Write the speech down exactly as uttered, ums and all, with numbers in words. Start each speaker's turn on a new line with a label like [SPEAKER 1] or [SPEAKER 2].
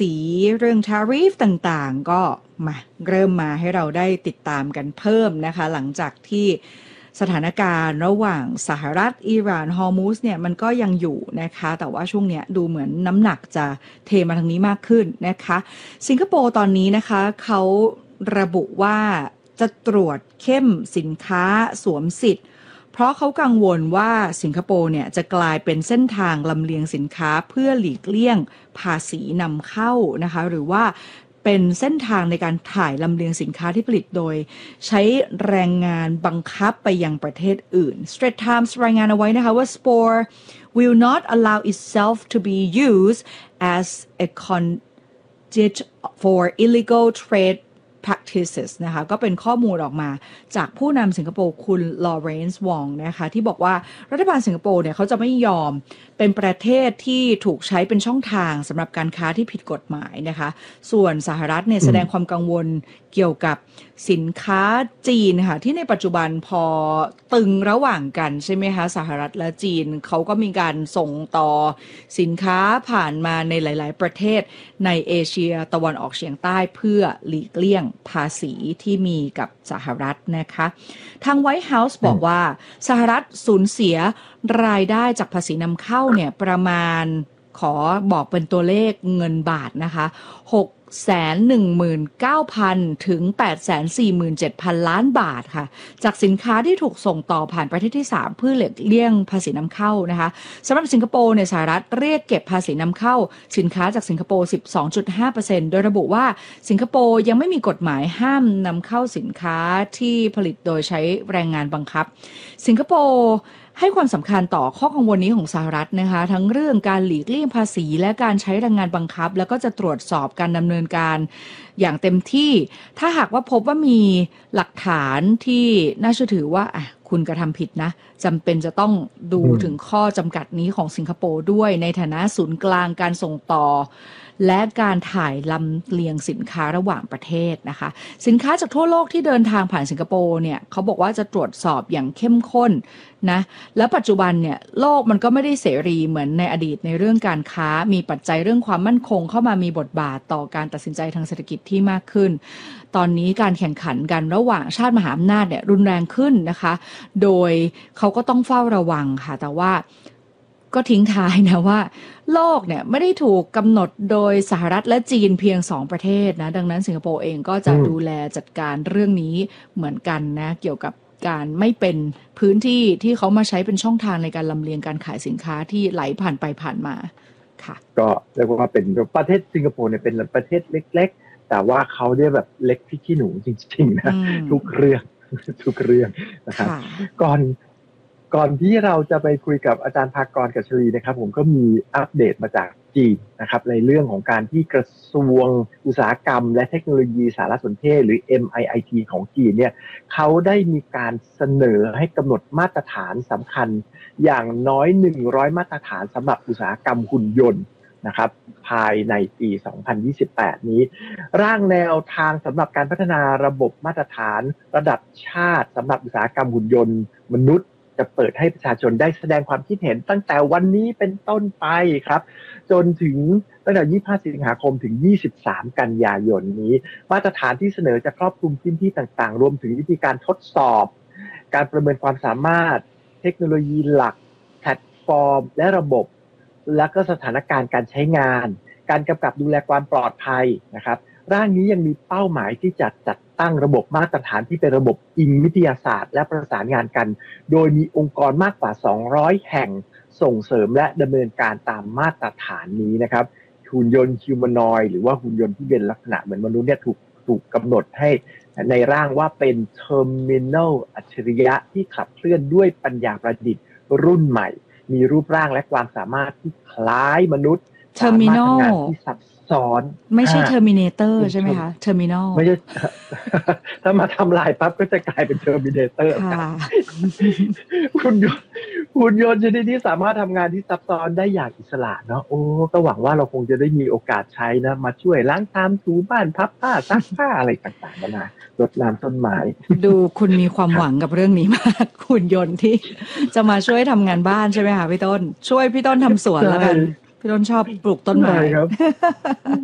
[SPEAKER 1] ษีเรื่อง tariff ต่างๆก็มาเริ่มมาให้เราได้ติดตามกันเพิ่มนะคะหลังจากที่สถานการณ์ระหว่างสหรัฐอิหร่านฮอร์มุซเนี่ยมันก็ยังอยู่นะคะแต่ว่าช่วงเนี้ยดูเหมือนน้ำหนักจะเทมาทางนี้มากขึ้นนะคะสิงคโปร์ตอนนี้นะคะเขาระบุว่าจะตรวจเข้มสินค้าสวมสิทธิ์เพราะเขากังวลว่าสิงคโปร์เนี่ยจะกลายเป็นเส้นทางลำเลียงสินค้าเพื่อหลีกเลี่ยงภาษีนำเข้านะคะหรือว่าเป็นเส้นทางในการถ่ายลำเลียงสินค้าที่ผลิตโดยใช้แรงงานบังคับไปยังประเทศอื่น Straits Times รายงานเอาไว้นะคะว่า Spore will not allow itself to be used as a conduit for illegal trade practices นะคะก็เป็นข้อมูลออกมาจากผู้นำสิงคโปร์คุณลอเรนซ์วองนะคะที่บอกว่ารัฐบาลสิงคโปร์เนี่ยเขาจะไม่ยอมเป็นประเทศที่ถูกใช้เป็นช่องทางสำหรับการค้าที่ผิดกฎหมายนะคะส่วนสหรัฐเนี่ยแสดงความกังวลเกี่ยวกับสินค้าจีนค่ะที่ในปัจจุบันพอตึงระหว่างกันใช่ไหมคะสหรัฐและจีนเขาก็มีการส่งต่อสินค้าผ่านมาในหลายๆประเทศในเอเชียตะวันออกเฉียงใต้เพื่อหลีกเลี่ยงภาษีที่มีกับสหรัฐนะคะทางไวท์เฮาส์บอกว่าสหรัฐสูญเสียรายได้จากภาษีนำเข้าเนี่ยประมาณขอบอกเป็นตัวเลขเงินบาทนะคะหกแสนหนึ่งหมื่นเก้าพันถึงแปดแสนสี่หมื่นเจ็ดพันล้านบาทค่ะจากสินค้าที่ถูกส่งต่อผ่านประเทศที่สามเพื่อหลีกเลี่ยงภาษีนำเข้านะคะสำหรับสิงคโปร์เนี่ยสหรัฐเรียกเก็บภาษีนำเข้าสินค้าจากสิงคโปร์ สิบสองจุดห้าเปอร์เซ็นต์ โดยระบุว่าสิงคโปร์ยังไม่มีกฎหมายห้ามนำเข้าสินค้าที่ผลิตโดยใช้แรงงานบังคับสิงคโปร์ให้ความสำคัญต่อข้อกังวลนี้ของสหรัฐนะคะทั้งเรื่องการหลีกเลี่ยงภาษีและการใช้แรงงานบังคับแล้วก็จะตรวจสอบการดำเนินการอย่างเต็มที่ถ้าหากว่าพบว่ามีหลักฐานที่น่าเชื่อถือว่าอ่ะคุณกระทำผิดนะจำเป็นจะต้องดูถึงข้อจำกัดนี้ของสิงคโปร์ด้วยในฐานะศูนย์กลางการส่งต่อและการถ่ายลำเลียงสินค้าระหว่างประเทศนะคะสินค้าจากทั่วโลกที่เดินทางผ่านสิงคโปร์เนี่ยเขาบอกว่าจะตรวจสอบอย่างเข้มข้นนะแล้วปัจจุบันเนี่ยโลกมันก็ไม่ได้เสรีเหมือนในอดีตในเรื่องการค้ามีปัจจัยเรื่องความมั่นคงเข้ามามีบทบาทต่อการตัดสินใจทางเศรษฐกิจที่มากขึ้นตอนนี้การแข่งขันกันระหว่างชาติมหาอำนาจเนี่ยรุนแรงขึ้นนะคะโดยเขาก็ต้องเฝ้าระวังค่ะแต่ว่าก็ทิ้งท้ายนะว่าโลกเนี่ยไม่ได้ถูกกำหนดโดยสหรัฐและจีนเพียงสองประเทศนะดังนั้นสิงคโปร์เองก็จะดูแลจัดการเรื่องนี้เหมือนกันนะเกี่ยวกับการไม่เป็นพื้นที่ที่เขามาใช้เป็นช่องทางในการลำเลียงการขายสินค้าที่ไหลผ่านไปผ่านมาค่ะ
[SPEAKER 2] ก็เรียกว่าเป็นประเทศสิงคโปร์เนี่ยเป็นประเทศเล็กๆแต่ว่าเขาได้แบบเล็กที่ขี้หนูจริงๆนะทุกเรื่องทุกเรื่องนะครับก่อนก่อนที่เราจะไปคุยกับอาจารย์ภากร กัชรีนะครับผมก็มีอัปเดตมาจากจีนนะครับในเรื่องของการที่กระทรวงอุตสาหกรรมและเทคโนโลยีสารสนเทศหรือ เอ็ม ไอ ไอ ที ของจีนเนี่ยเขาได้มีการเสนอให้กำหนดมาตรฐานสำคัญอย่างน้อยหนึ่งร้อยมาตรฐานสำหรับอุตสาหกรรมหุ่นยนต์นะครับภายในปีสองพันยี่สิบแปดนี้ร่างแนวทางสำหรับการพัฒนาระบบมาตรฐานระดับชาติสำหรับอุตสาหกรรมหุ่นยนต์มนุษย์จะเปิดให้ประชาชนได้แสดงความคิดเห็นตั้งแต่วันนี้เป็นต้นไปครับจนถึงตั้งแต่ยี่สิบห้าสิงหาคมถึงยี่สิบสามกันยายนนี้มาตรฐานที่เสนอจะครอบคลุมพื้นที่ต่างๆรวมถึงวิธีการทดสอบการประเมินความสามารถเทคโนโลยีหลักแพลตฟอร์มและระบบและก็สถานการณ์การใช้งานการกำกับดูแลความปลอดภัยนะครับร่างนี้ยังมีเป้าหมายที่จะจัดตั้งระบบมาตรฐานที่เป็นระบบอิงวิทยาศาสตร์และประสานงานกันโดยมีองค์กรมากกว่าสองร้อยแห่งส่งเสริมและดำเนินการตามมาตรฐานนี้นะครับหุ่นยนต์ฮิวแมนอยด์หรือว่าหุ่นยนต์ที่เป็นลักษณะเหมือนมนุษย์เนี่ยถูกถูกกำหนดให้ในร่างว่าเป็นเทอร์มินอลอัจฉริยะที่ขับเคลื่อนด้วยปัญญาประดิษฐ์รุ่นใหม่มีรูปร่างและความสามารถที่คล้ายมนุษย์
[SPEAKER 1] เทอร์มินอล
[SPEAKER 2] ที่ซับซ้อน
[SPEAKER 1] ไม่ใช่ Terminator ใช่ไหมคะ Terminal
[SPEAKER 2] ไม่ใช่ถ้ามาทำลายปั๊บก็จะกลายเป็น Terminator
[SPEAKER 1] ค่ะ
[SPEAKER 2] คุณยนต์คุณยนต์ชนิดนี้สามารถทำงานที่ซับซ้อนได้อย่างอิสระเนาะโอ้ก็หวังว่าเราคงจะได้มีโอกาสใช้นะมาช่วยล้างชามถูบ้านพับผ้าซักผ้าอะไรต่างๆนะรดน้ำต้นไม้
[SPEAKER 1] ดูคุณมีความหวังกับเรื่องนี้มากหุ่นยนต์ที่จะมาช่วยทำงานบ้านใช่ไหมคะพี่ต้นช่วยพี่ต้นทำสวนแล้วกันพี่ต้นชอบปลูกต้นไม้ครับ